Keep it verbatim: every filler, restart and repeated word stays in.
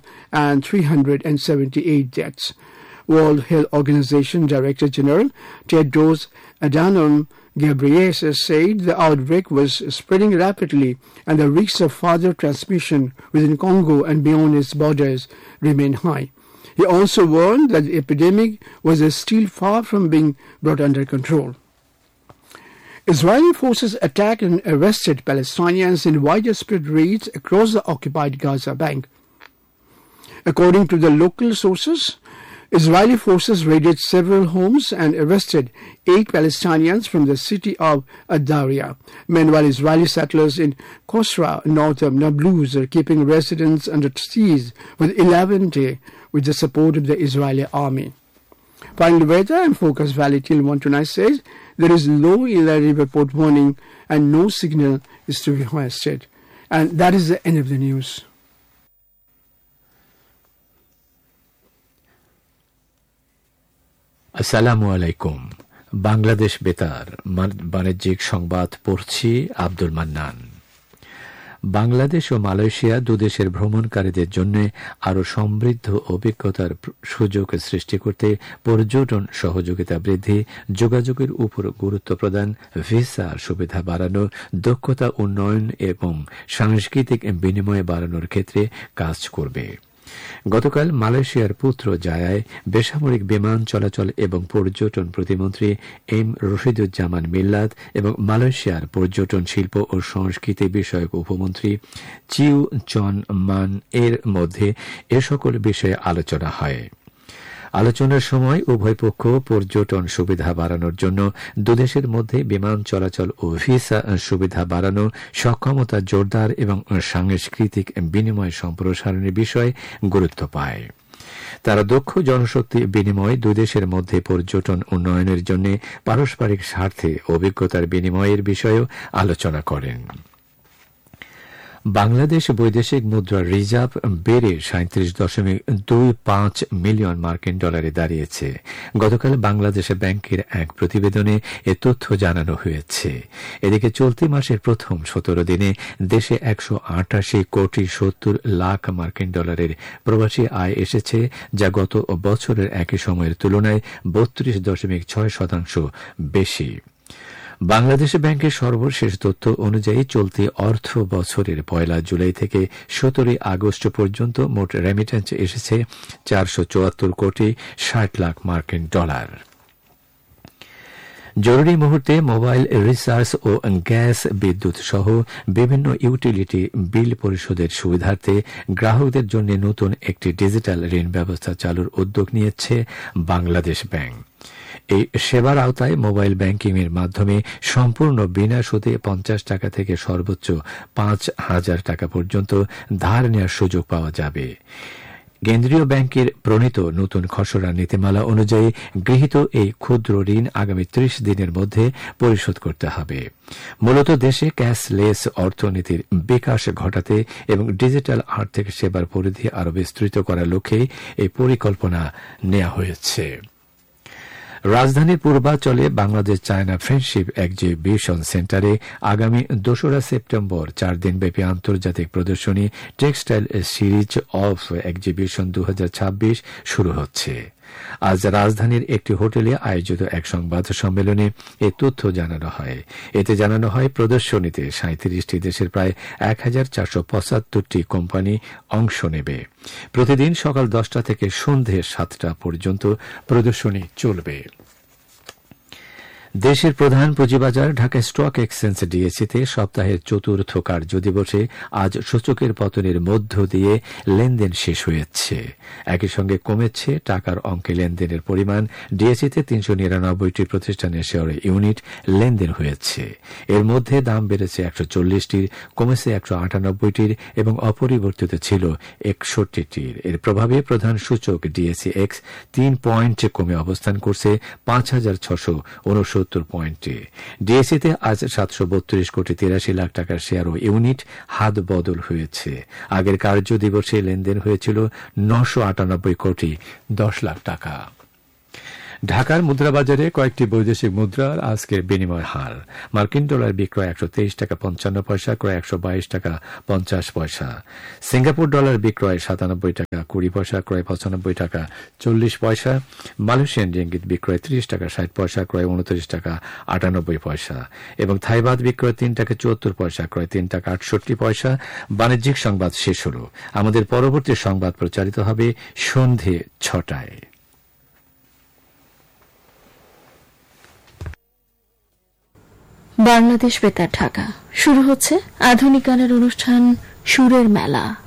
and three hundred seventy-eight deaths. World Health Organization Director General Tedros Adhanom Ghebreyesus said the outbreak was spreading rapidly and the risks of further transmission within Congo and beyond its borders remain high. He also warned that the epidemic was still far from being brought under control. Israeli forces attacked and arrested Palestinians in widespread raids across the occupied Gaza Bank. According to the local sources, Israeli forces raided several homes and arrested eight Palestinians from the city of Adaria. Meanwhile, Israeli settlers in Kosra, north of Nablus, are keeping residents under siege with eleven days with the support of the Israeli army. Finally, weather and Focus Valley till one tonight says there is low Ila report warning and no signal is to be hoisted. And that is the end of the news. আসসালামু আলাইকুম। বাংলাদেশ বেতার বাণিজ্যিক সংবাদ পড়ছি আব্দুল মান্নান। বাংলাদেশ ও Malaysia দুদেশের ভ্রমণকারীদের জন্য আরও সমৃদ্ধ অভিজ্ঞতার সুযোগ সৃষ্টি করতে পর্যটন সহযোগিতা বৃদ্ধি, যোগাযোগের উপর গুরুত্ব প্রদান, ভিসা সুবিধা বাড়ানো, দক্ষতা উন্নয়ন এবং সাংস্কৃতিক বিনিময় বাড়ানোর ক্ষেত্রে কাজ করবে। গতকাল মালয়েশিয়ার পুত্র জায়ায় বেসামরিক বিমান চলাচল এবং পর্যটন প্রতিমন্ত্রী এম রশিদুজ্জামান মিল্লাত এবং মালয়েশিয়ার পর্যটন শিল্প ও সংস্কৃতি বিষয়ক উপমন্ত্রী চিউ চন মান এর মধ্যে এ সকল বিষয়ে আলোচনা হয়। আলোচনার সময় উভয় পক্ষ পর্যটন সুবিধা বাড়ানোর জন্য দুদেশের মধ্যে বিমান চলাচল ও ভিসা সুবিধা বাড়ানো, সক্ষমতা জোরদার এবং সাংস্কৃতিক বিনিময় সম্প্রসারণের বিষয়ে গুরুত্ব পায়। তারা দক্ষ জনশক্তি বিনিময়, দুই দেশের মধ্যে পর্যটন উন্নয়নের জন্য পারস্পরিক স্বার্থে অভিজ্ঞতার বিনিময়ের বিষয়েও আলোচনা করেন। বাংলাদেশ বৈদেশিক মুদ্রার রিজার্ভ বেড়ে সাঁত্রিশ দশমিক দুই পাঁচ মিলিয়ন মার্কিন ডলারে দাঁড়িয়েছে। গতকাল বাংলাদেশ ব্যাংকের এক প্রতিবেদনে এ তথ্য জানানো হয়েছে। এদিকে চলতি মাসের প্রথম সতেরো দিনে দেশে একশো আটাশি কোটি সত্তর লাখ মার্কিন ডলারের প্রবাসী আয় এসেছে, যা গত বছরের একই সময়ের তুলনায় বত্রিশ দশমিক ছয় শতাংশ বেশি। বাংলাদেশ ব্যাংকের সর্বশেষ তথ্য অনুযায়ী চলতি অর্থ বছরের পয়লা জুলাই থেকে সতেরোই আগস্ট পর্যন্ত মোট রেমিটেন্স এসেছে চারশো চুয়াত্তর কোটি ষাট লাখ মার্কিন ডলার। জরুরি মুহূর্তে মোবাইল রিচার্জ ও গ্যাস বিদ্যুৎ সহ বিভিন্ন ইউটিলিটি বিল পরিশোধের সুবিধার্থে গ্রাহকদের জন্য নতুন একটি ডিজিটাল ঋণ ব্যবস্থা চালুর উদ্যোগ নিয়েছে বাংলাদেশ ব্যাংক। এই সেবার আওতায় মোবাইল ব্যাংকিং এর মাধ্যমে সম্পূর্ণ বিনা সুদে পঞ্চাশ টাকা থেকে সর্বোচ্চ পাঁচ হাজার টাকা পর্যন্ত ধার নেওয়ার সুযোগ পাওয়া যাবে। কেন্দ্রীয় ব্যাংকের প্রণীত নতুন খসড়া নীতিমালা অনুযায়ী গৃহীত এই ক্ষুদ্র ঋণ আগামী ত্রিশ দিনের মধ্যে পরিশোধ করতে হবে। মূলত দেশে ক্যাশলেস অর্থনীতির বিকাশ ঘটাতে এবং ডিজিটাল আর্থিক সেবার পরিধি আরও বিস্তৃত করার লক্ষ্যে এই পরিকল্পনা নেওয়া হয়েছে। রাজধানীর পূর্বাঞ্চলে বাংলাদেশ চায়না ফ্রেন্ডশিপ এক্সিবিশন সেন্টারে আগামী দোসরা সেপ্টেম্বর চার দিনব্যাপী আন্তর্জাতিক প্রদর্শনী টেক্সটাইল সিরিজ অফ এক্সিবিশন দু হাজার ছাব্বিশ শুরু হচ্ছে। আজ রাজধানীর একটি হোটেলে আয়োজিত এক সংবাদ সম্মেলনে এ তথ্য জানানো হয়। এতে জানানো হয় প্রদর্শনীতে সাঁত্রিশটি দেশের প্রায় এক হাজার চারশো পঁচাত্তরটি কোম্পানি অংশ নেবে। প্রতিদিন সকাল দশটা থেকে সন্ধে সাতটা পর্যন্ত প্রদর্শনী চলবে। দেশের প্রধান পুঁজিবাজার ঢাকা স্টক এক্সচেঞ্জ ডিএসইতে সপ্তাহের চতুর্থ কার্যদিবসে আজ সূচকের পতনের মধ্য দিয়ে লেনদেন শেষ হয়েছে। একই সঙ্গে কমেছে টাকার অঙ্কে লেনদেনের পরিমাণ। ডিএসইতে তিনশো নিরানব্বইটি প্রতিষ্ঠানের শেয়ারে ইউনিট লেনদেন হয়েছে। এর মধ্যে দাম বেড়েছে একশো চল্লিশটির, কমেছে একশো আটানব্বইটির এবং অপরিবর্তিত ছিল একষট্টিটির। এর প্রভাবে প্রধান সূচক ডিএসই এক্স তিন পয়েন্ট কমে অবস্থান করছে পাঁচ হাজার ছশো উনসত্তর পয়েন্টে। ডিএসইতে আজ সাতশো বত্রিশ কোটি তিরাশি লাখ টাকার শেয়ার ও ইউনিট হাত বদল হয়েছে। আগের কার্য দিবসে লেনদেন হয়েছিল নশো আটানব্বই কোটি দশ লাখ টাকা। ঢাকার মুদ্রাবাজারে কয়েকটি বৈদেশিক মুদ্রার আজকের বিনিময় হার। মার্কিন ডলার বিক্রয় একশো তেইশ টাকা পঞ্চান্ন পয়সা, ক্রয় একশো বাইশ টাকা পঞ্চাশ পয়সা। সিঙ্গাপুর ডলার বিক্রয় সাতানব্বই টাকা কুড়ি পয়সা, ক্রয় পঁচানব্বই টাকা চল্লিশ পয়সা। মালয়েশিয়ান রিঙ্গিত বিক্রয় ত্রিশ টাকা ষাট পয়সা, ক্রয় উনত্রিশ টাকা আটানব্বই পয়সা এবং থাইবাদ বিক্রয় তিন টাকা চুয়াত্তর পয়সা, ক্রয় তিন টাকা আটষট্টি পয়সা। বাণিজ্যিক সংবাদ শেষ হল। আমাদের পরবর্তী সংবাদ প্রচারিত হবে সন্ধে ছটায়। বাংলাদেশ বেতার ঢাকা শুরু হচ্ছে আধুনিক গানের অনুষ্ঠান সুরের মেলা।